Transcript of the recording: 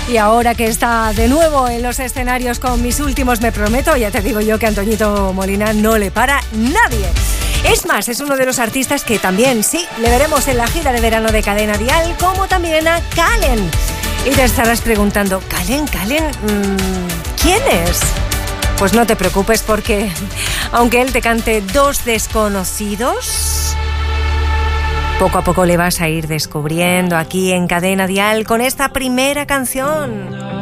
Y ahora que está de nuevo en los escenarios con Mis Últimos Me Prometo, ya te digo yo que a Antoñito Molina no le para nadie. Es más, es uno de los artistas que también, sí, le veremos en la gira de verano de Cadena Dial, como también a Kallen. Y te estarás preguntando, ¿Kallen? ¿Quién es? Pues no te preocupes porque, aunque él te cante Dos Desconocidos, poco a poco le vas a ir descubriendo aquí en Cadena Dial con esta primera canción.